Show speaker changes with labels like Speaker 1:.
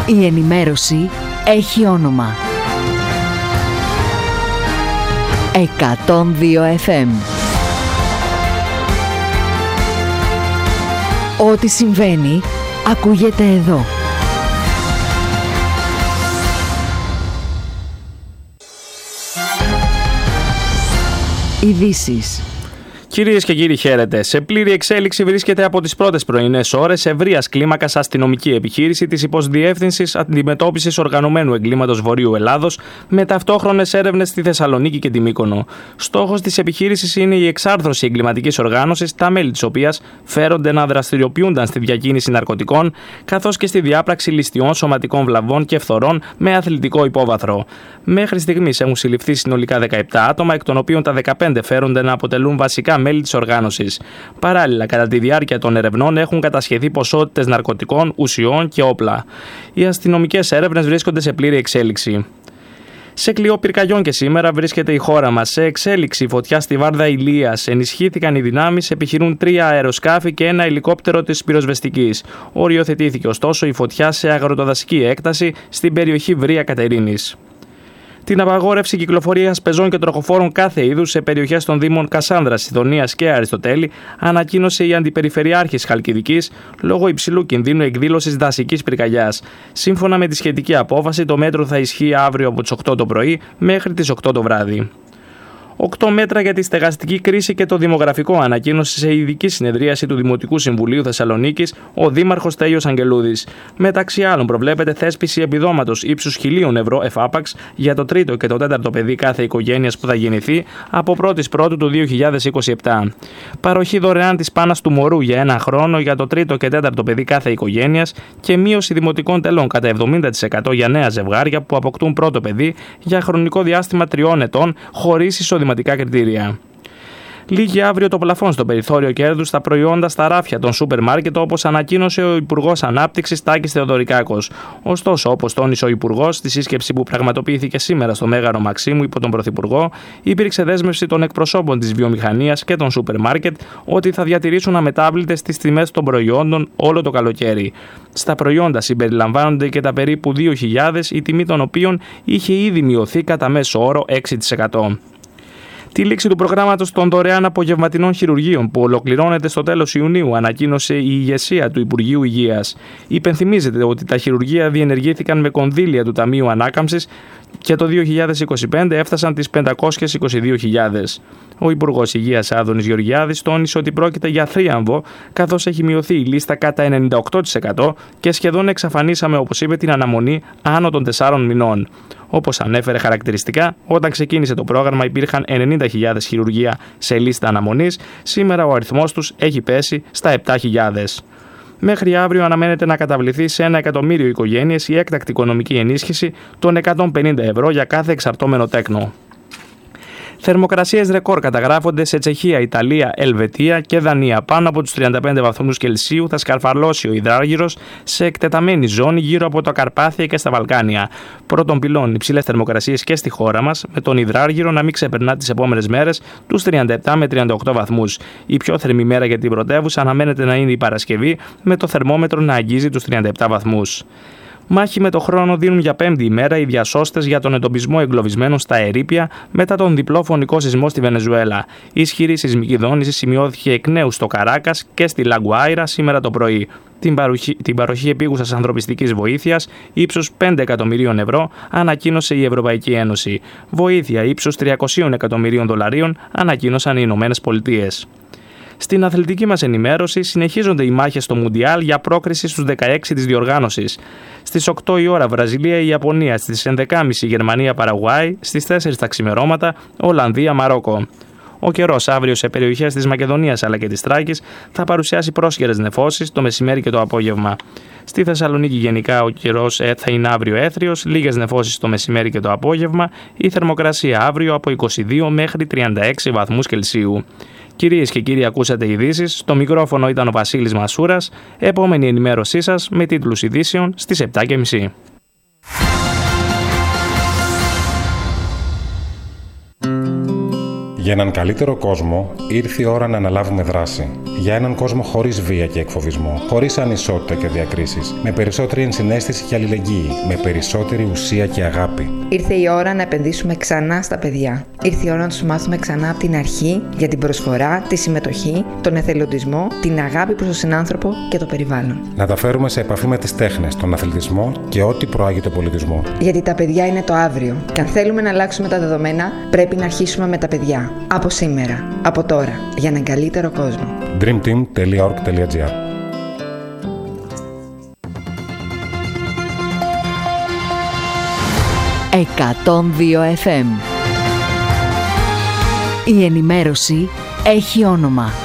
Speaker 1: Η ενημέρωση έχει όνομα. 102 FM. Ό,τι συμβαίνει, ακούγεται εδώ. Ειδήσεις.
Speaker 2: Κυρίες και κύριοι, χαίρετε. Σε πλήρη εξέλιξη βρίσκεται από τις πρώτες πρωινές ώρες ευρείας κλίμακας αστυνομική επιχείρηση της Υποσδιεύθυνσης Αντιμετώπισης Οργανωμένου Εγκλήματος Βορείου Ελλάδος, με ταυτόχρονες έρευνες στη Θεσσαλονίκη και τη Μύκονο. Στόχος της επιχείρησης είναι η εξάρθρωση εγκληματικής οργάνωσης, τα μέλη της οποίας φέρονται να δραστηριοποιούνταν στη διακίνηση ναρκωτικών, καθώς και στη διάπραξη ληστιών, σωματικών βλαβών και φθορών με αθλητικό υπόβαθρο. Μέχρι στιγμής έχουν συλληφθεί συνολικά 17 άτομα, εκ των οποίων τα 15 φέρονται να αποτελούν βασικά μέλη της οργάνωσης. Παράλληλα, κατά τη διάρκεια των ερευνών έχουν κατασχεθεί ποσότητες ναρκωτικών, ουσιών και όπλα. Οι αστυνομικές έρευνες βρίσκονται σε πλήρη εξέλιξη. Σε κλειό πυρκαγιών και σήμερα βρίσκεται η χώρα μας. Σε εξέλιξη φωτιά στη Βάρδα Ηλίας. Ενισχύθηκαν οι δυνάμεις, επιχειρούν 3 αεροσκάφη και ένα ελικόπτερο της πυροσβεστικής. Οριοθετήθηκε ωστόσο η φωτιά σε αγροτοδασική έκταση στην περιοχή Βρία Κατερίνης. Την απαγόρευση κυκλοφορίας πεζών και τροχοφόρων κάθε είδους σε περιοχές των Δήμων Κασάνδρας, Ιδονείας και Αριστοτέλη ανακοίνωσε η Αντιπεριφερειάρχης Χαλκιδικής λόγω υψηλού κινδύνου εκδήλωσης δασικής πυρκαγιάς. Σύμφωνα με τη σχετική απόφαση, το μέτρο θα ισχύει αύριο από τις 8 το πρωί μέχρι τις 8 το βράδυ. 8 μέτρα για τη στεγαστική κρίση και το δημογραφικό, ανακοίνωσε σε ειδική συνεδρίαση του Δημοτικού Συμβουλίου Θεσσαλονίκης ο Δήμαρχος Τέλειος Αγγελούδης. Μεταξύ άλλων, προβλέπεται θέσπιση επιδόματος ύψους 1.000 ευρώ εφάπαξ για το 3ο και το 4ο παιδί κάθε οικογένειας που θα γεννηθεί από 1η Πρώτου του 2027. Παροχή δωρεάν της πάνας του μωρού για 1 χρόνο για το 3ο και 4ο παιδί κάθε οικογένειας και μείωση δημοτικών τελών κατά 70% για νέα ζευγάρια που αποκτούν πρώτο παιδί για χρονικό διάστημα 3 ετών χωρίς εισοδηματικά κριτήρια. Λύγει αύριο το πλαφόν στο περιθώριο κέρδους στα προϊόντα στα ράφια των σούπερ μάρκετ, όπως ανακοίνωσε ο Υπουργός Ανάπτυξης Τάκης Θεοδωρικάκος. Ωστόσο, όπως τόνισε ο Υπουργός στη σύσκεψη που πραγματοποιήθηκε σήμερα στο Μέγαρο Μαξίμου υπό τον Πρωθυπουργό, υπήρξε δέσμευση των εκπροσώπων της βιομηχανίας και των σούπερ μάρκετ ότι θα διατηρήσουν αμετάβλητες τις τιμές των προϊόντων όλο το καλοκαίρι. Στα προϊόντα συμπεριλαμβάνονται και τα περίπου 2.000, η τιμή των οποίων είχε ήδη μειωθεί κατά μέσο όρο 6%. Τη λήξη του προγράμματος των δωρεάν απογευματινών χειρουργείων που ολοκληρώνεται στο τέλος Ιουνίου, ανακοίνωσε η ηγεσία του Υπουργείου Υγείας. Υπενθυμίζεται ότι τα χειρουργεία διενεργήθηκαν με κονδύλια του Ταμείου Ανάκαμψης και το 2025 έφτασαν τις 522.000. Ο Υπουργός Υγείας Άδωνης Γεωργιάδης τόνισε ότι πρόκειται για θρίαμβο, καθώς έχει μειωθεί η λίστα κατά 98% και σχεδόν εξαφανίσαμε, όπως είπε, την αναμονή άνω των 4 μηνών. Όπως ανέφερε χαρακτηριστικά, όταν ξεκίνησε το πρόγραμμα υπήρχαν 90.000 χειρουργεία σε λίστα αναμονής, σήμερα ο αριθμός τους έχει πέσει στα 7.000. Μέχρι αύριο αναμένεται να καταβληθεί σε 1 εκατομμύριο οικογένειες η έκτακτη οικονομική ενίσχυση των 150 ευρώ για κάθε εξαρτώμενο τέκνο. Θερμοκρασίες ρεκόρ καταγράφονται σε Τσεχία, Ιταλία, Ελβετία και Δανία. Πάνω από τους 35 βαθμούς Κελσίου θα σκαρφαλώσει ο υδράργυρος σε εκτεταμένη ζώνη γύρω από τα Καρπάθια και στα Βαλκάνια. Πρώτον πυλών υψηλές θερμοκρασίες και στη χώρα μας, με τον υδράργυρο να μην ξεπερνά τις επόμενες μέρες τους 37 με 38 βαθμούς. Η πιο θερμή μέρα για την πρωτεύουσα αναμένεται να είναι η Παρασκευή, με το θερμόμετρο να αγγίζει τους 37 βαθμούς. Μάχη με το χρόνο δίνουν για 5η ημέρα οι διασώστες για τον εντοπισμό εγκλωβισμένων στα ερείπια μετά τον διπλό φωνικό σεισμό στη Βενεζουέλα. Η ισχυρή σεισμική δόνηση σημειώθηκε εκ νέου στο Καράκας και στη Λαγκουάιρα σήμερα το πρωί. Την παροχή επίγουσας ανθρωπιστικής βοήθειας ύψους 5 εκατομμυρίων ευρώ ανακοίνωσε η Ευρωπαϊκή Ένωση. Βοήθεια ύψους 300 εκατομμυρίων δολαρίων ανακοίνωσαν οι Ηνωμένες Πολιτείες. Στην αθλητική μας ενημέρωση συνεχίζονται οι μάχες στο Μουντιάλ για πρόκριση στους 16 της διοργάνωσης. Στις 8 η ώρα Βραζιλία-Ιαπωνία, στις 11.30 Γερμανία-Παραγουάη, στις 4 τα ξημερώματα Ολλανδία-Μαρόκο. Ο καιρός αύριο σε περιοχές της Μακεδονίας αλλά και της Θράκης θα παρουσιάσει πρόσχερες νεφώσεις το μεσημέρι και το απόγευμα. Στη Θεσσαλονίκη γενικά ο καιρός θα είναι αύριο έθριος, λίγες νεφώσεις το μεσημέρι και το απόγευμα, η θερμοκρασία αύριο από 22 μέχρι 36 βαθμούς Κελσίου. Κυρίες και κύριοι, ακούσατε ειδήσεις. Στο μικρόφωνο ήταν ο Βασίλης Μασούρας. Επόμενη ενημέρωσή σας με τίτλους ειδήσεων στις 7.30.
Speaker 3: Για έναν καλύτερο κόσμο, ήρθε η ώρα να αναλάβουμε δράση. Για έναν κόσμο χωρίς βία και εκφοβισμό, χωρίς ανισότητα και διακρίσεις, με περισσότερη ενσυναίσθηση και αλληλεγγύη, με περισσότερη ουσία και αγάπη.
Speaker 4: Ήρθε η ώρα να επενδύσουμε ξανά στα παιδιά. Ήρθε η ώρα να τους μάθουμε ξανά από την αρχή για την προσφορά, τη συμμετοχή, τον εθελοντισμό, την αγάπη προς τον συνάνθρωπο και το περιβάλλον.
Speaker 3: Να τα φέρουμε σε επαφή με τις τέχνες, τον αθλητισμό και ό,τι προάγει τον πολιτισμό.
Speaker 4: Γιατί τα παιδιά είναι το αύριο. Και αν θέλουμε να αλλάξουμε τα δεδομένα, πρέπει να αρχίσουμε με τα παιδιά. Από σήμερα, από τώρα, για έναν καλύτερο κόσμο.
Speaker 3: dreamteam.org.gr
Speaker 1: 102 FM. Η ενημέρωση έχει όνομα.